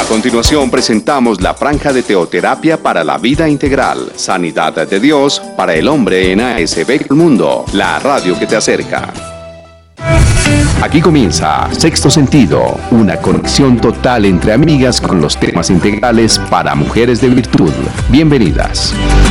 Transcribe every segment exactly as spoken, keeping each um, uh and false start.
continuación presentamos la franja de teoterapia para la vida integral, sanidad de Dios para el hombre en A S B Mundo, la radio que te acerca. Aquí comienza Sexto Sentido, una conexión total entre amigas con los temas integrales para mujeres de virtud. Bienvenidas.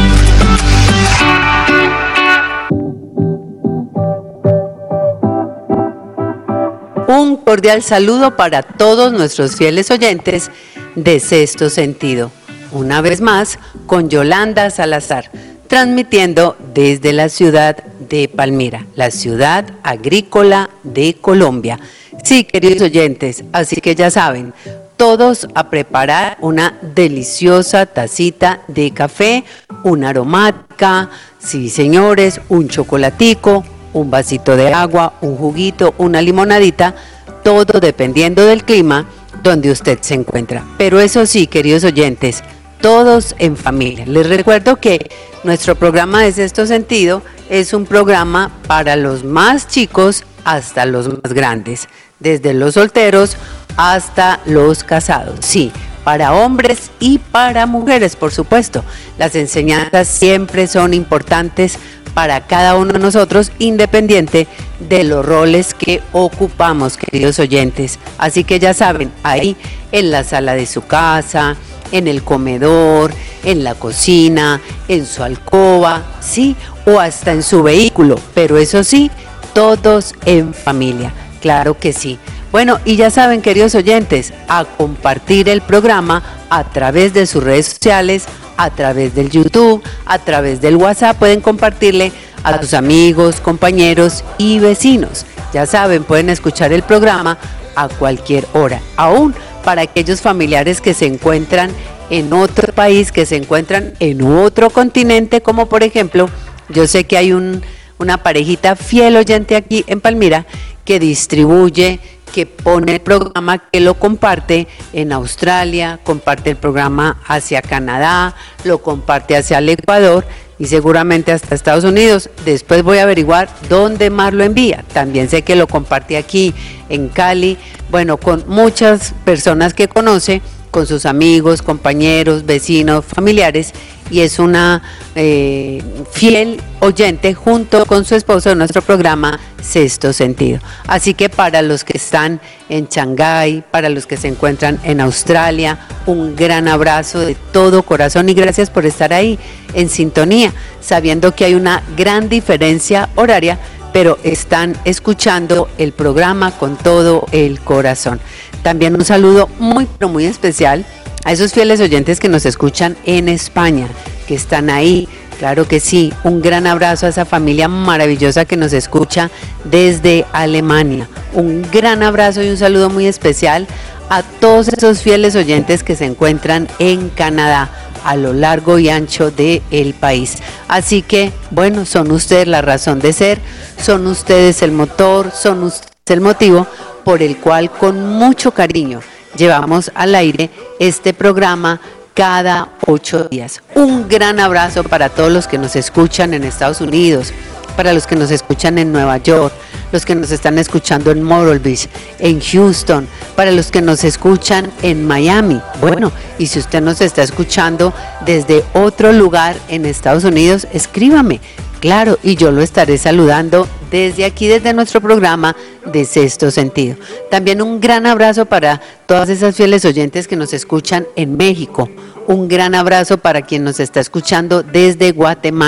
Un cordial saludo para todos nuestros fieles oyentes de Sexto Sentido. Una vez más con Yolanda Salazar, transmitiendo desde la ciudad de Palmira, la ciudad agrícola de Colombia. Sí, queridos oyentes, así que ya saben, todos a preparar una deliciosa tacita de café, una aromática, sí señores, un chocolatico, un vasito de agua, un juguito, una limonadita, todo dependiendo del clima donde usted se encuentra. Pero eso sí, queridos oyentes, todos en familia. Les recuerdo que nuestro programa de Sexto Sentido es un programa para los más chicos hasta los más grandes, desde los solteros hasta los casados. Sí, para hombres y para mujeres, por supuesto. Las enseñanzas siempre son importantes para cada uno de nosotros, independiente de los roles que ocupamos, queridos oyentes. Así que ya saben, ahí en la sala de su casa, en el comedor, en la cocina, en su alcoba, sí, o hasta en su vehículo, pero eso sí, todos en familia, claro que sí. Bueno, y ya saben, queridos oyentes, a compartir el programa a través de sus redes sociales, a través del YouTube, a través del WhatsApp, pueden compartirle a sus amigos, compañeros y vecinos. Ya saben, pueden escuchar el programa a cualquier hora, aún para aquellos familiares que se encuentran en otro país, que se encuentran en otro continente, como por ejemplo, yo sé que hay un, una parejita fiel oyente aquí en Palmira que distribuye, que pone el programa, que lo comparte en Australia, comparte el programa hacia Canadá, lo comparte hacia el Ecuador y seguramente hasta Estados Unidos. Después voy a averiguar dónde más lo envía. También sé que lo comparte aquí en Cali, bueno, con muchas personas que conoce, con sus amigos, compañeros, vecinos, familiares, y es una eh, fiel oyente junto con su esposo de nuestro programa Sexto Sentido. Así que para los que están en Shanghái, para los que se encuentran en Australia, un gran abrazo de todo corazón y gracias por estar ahí en sintonía, sabiendo que hay una gran diferencia horaria, pero están escuchando el programa con todo el corazón. También un saludo muy, pero muy especial a esos fieles oyentes que nos escuchan en España, que están ahí, claro que sí. Un gran abrazo a esa familia maravillosa que nos escucha desde Alemania. Un gran abrazo y un saludo muy especial a todos esos fieles oyentes que se encuentran en Canadá, a lo largo y ancho del país. Así que, bueno, son ustedes la razón de ser, son ustedes el motor, son ustedes el motivo por el cual con mucho cariño llevamos al aire este programa cada ocho días. Un gran abrazo para todos los que nos escuchan en Estados Unidos, para los que nos escuchan en Nueva York, los que nos están escuchando en Myrtle Beach, en Houston, para los que nos escuchan en Miami. Bueno, y si usted nos está escuchando desde otro lugar en Estados Unidos, escríbame, claro, y yo lo estaré saludando desde aquí, desde nuestro programa de Sexto Sentido. También un gran abrazo para todas esas fieles oyentes que nos escuchan en México. Un gran abrazo para quien nos está escuchando desde Guatemala.